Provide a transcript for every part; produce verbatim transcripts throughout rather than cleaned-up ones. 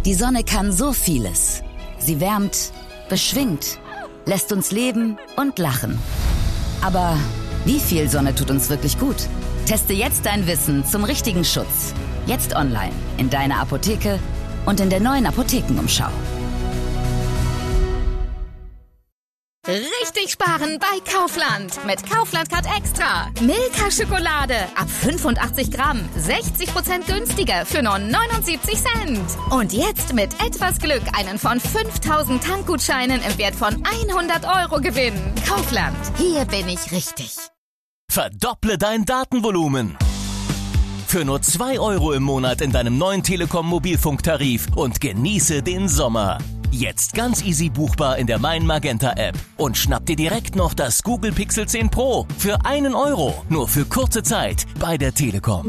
Die Sonne kann so vieles. Sie wärmt, beschwingt, lässt uns leben und lachen. Aber wie viel Sonne tut uns wirklich gut? Teste jetzt dein Wissen zum richtigen Schutz. Jetzt online, in deiner Apotheke und in der neuen Apothekenumschau. Richtig sparen bei Kaufland. Mit Kaufland Card Extra. Milka Schokolade ab fünfundachtzig Gramm. sechzig Prozent günstiger für nur neunundsiebzig Cent. Und jetzt mit etwas Glück einen von fünftausend Tankgutscheinen im Wert von hundert Euro gewinnen. Kaufland. Hier bin ich richtig. Verdopple dein Datenvolumen. Für nur zwei Euro im Monat in deinem neuen Telekom Mobilfunktarif und genieße den Sommer. Jetzt ganz easy buchbar in der Mein Magenta App und schnapp dir direkt noch das Google Pixel zehn Pro für einen Euro. Nur für kurze Zeit bei der Telekom.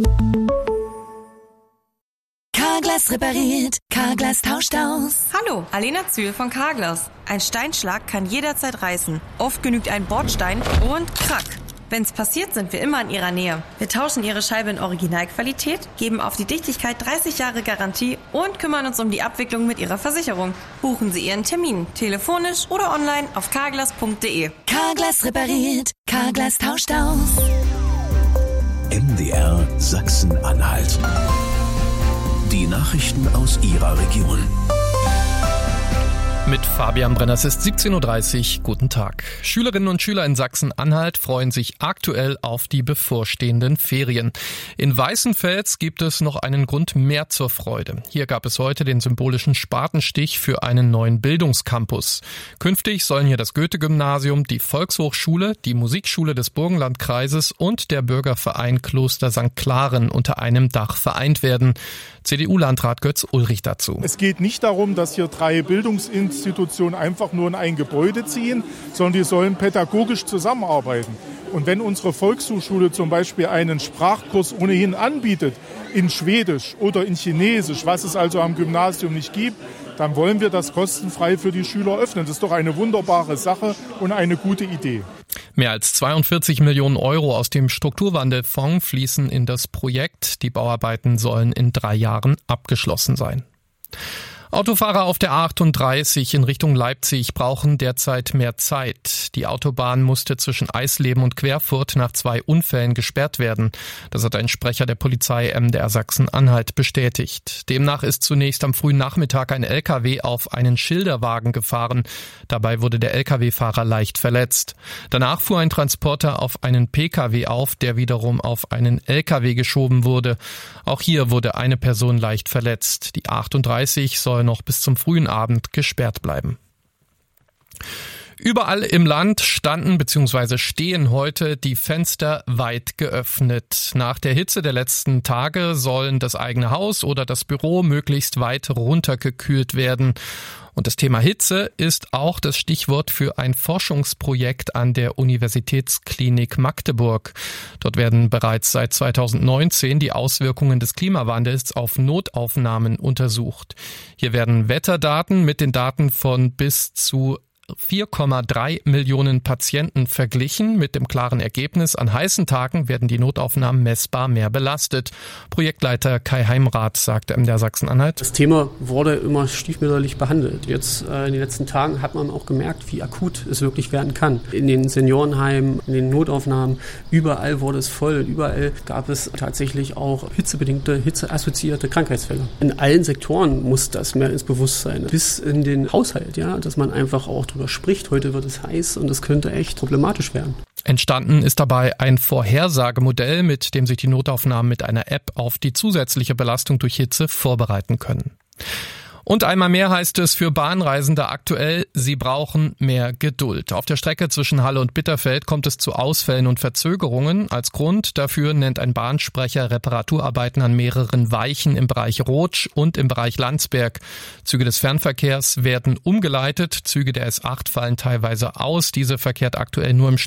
Carglass repariert, Carglass tauscht aus. Hallo, Alena Zühl von Carglass. Ein Steinschlag kann jederzeit reißen. Oft genügt ein Bordstein und krack. Wenn's passiert, sind wir immer in Ihrer Nähe. Wir tauschen Ihre Scheibe in Originalqualität, geben auf die Dichtigkeit dreißig Jahre Garantie und kümmern uns um die Abwicklung mit Ihrer Versicherung. Buchen Sie Ihren Termin, telefonisch oder online auf carglass punkt de. Carglass repariert, Carglass tauscht aus. M D R Sachsen-Anhalt. Die Nachrichten aus Ihrer Region. Mit Fabian Brenner, es ist siebzehn Uhr dreißig. Guten Tag. Schülerinnen und Schüler in Sachsen-Anhalt freuen sich aktuell auf die bevorstehenden Ferien. In Weißenfels gibt es noch einen Grund mehr zur Freude. Hier gab es heute den symbolischen Spatenstich für einen neuen Bildungscampus. Künftig sollen hier das Goethe-Gymnasium, die Volkshochschule, die Musikschule des Burgenlandkreises und der Bürgerverein Kloster Sankt Klaren unter einem Dach vereint werden. C D U-Landrat Götz Ulrich dazu. Es geht nicht darum, dass hier drei Bildungsinstitutionen einfach nur in ein Gebäude ziehen, sondern die sollen pädagogisch zusammenarbeiten. Und wenn unsere Volkshochschule zum Beispiel einen Sprachkurs ohnehin anbietet, in Schwedisch oder in Chinesisch, was es also am Gymnasium nicht gibt, dann wollen wir das kostenfrei für die Schüler öffnen. Das ist doch eine wunderbare Sache und eine gute Idee. Mehr als zweiundvierzig Millionen Euro aus dem Strukturwandelfonds fließen in das Projekt. Die Bauarbeiten sollen in drei Jahren abgeschlossen sein. Autofahrer auf der A achtunddreißig in Richtung Leipzig brauchen derzeit mehr Zeit. Die Autobahn musste zwischen Eisleben und Querfurt nach zwei Unfällen gesperrt werden. Das hat ein Sprecher der Polizei M D R Sachsen-Anhalt bestätigt. Demnach ist zunächst am frühen Nachmittag ein L K W auf einen Schilderwagen gefahren. Dabei wurde der L K W-Fahrer leicht verletzt. Danach fuhr ein Transporter auf einen P K W auf, der wiederum auf einen L K W geschoben wurde. Auch hier wurde eine Person leicht verletzt. Die A achtunddreißig soll noch bis zum frühen Abend gesperrt bleiben. Überall im Land standen bzw. stehen heute die Fenster weit geöffnet. Nach der Hitze der letzten Tage sollen das eigene Haus oder das Büro möglichst weit runtergekühlt werden. Und das Thema Hitze ist auch das Stichwort für ein Forschungsprojekt an der Universitätsklinik Magdeburg. Dort werden bereits seit zweitausendneunzehn die Auswirkungen des Klimawandels auf Notaufnahmen untersucht. Hier werden Wetterdaten mit den Daten von bis zu vier Komma drei Millionen Patienten verglichen. Mit dem klaren Ergebnis, an heißen Tagen werden die Notaufnahmen messbar mehr belastet. Projektleiter Kai Heimrath sagte M D R Sachsen-Anhalt: Das Thema wurde immer stiefmütterlich behandelt. Jetzt äh, in den letzten Tagen hat man auch gemerkt, wie akut es wirklich werden kann. In den Seniorenheimen, in den Notaufnahmen, überall wurde es voll. Überall gab es tatsächlich auch hitzebedingte, hitzeassoziierte Krankheitsfälle. In allen Sektoren muss das mehr ins Bewusstsein. Bis in den Haushalt, ja, dass man einfach auch drüber spricht. Heute wird es heiß und es könnte echt problematisch werden. Entstanden ist dabei ein Vorhersagemodell, mit dem sich die Notaufnahmen mit einer App auf die zusätzliche Belastung durch Hitze vorbereiten können. Und einmal mehr heißt es für Bahnreisende aktuell, sie brauchen mehr Geduld. Auf der Strecke zwischen Halle und Bitterfeld kommt es zu Ausfällen und Verzögerungen. Als Grund dafür nennt ein Bahnsprecher Reparaturarbeiten an mehreren Weichen im Bereich Rotsch und im Bereich Landsberg. Züge des Fernverkehrs werden umgeleitet. Züge der S acht fallen teilweise aus. Diese verkehrt aktuell nur im